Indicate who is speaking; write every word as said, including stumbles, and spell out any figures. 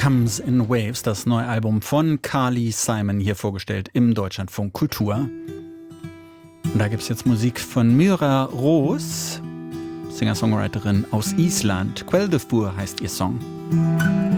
Speaker 1: Comes in Waves, das neue Album von Carly Simon, hier vorgestellt im Deutschlandfunk Kultur. Und da gibt es jetzt Musik von Myra Roos, Singer-Songwriterin aus Island. Quell de Fur heißt ihr Song.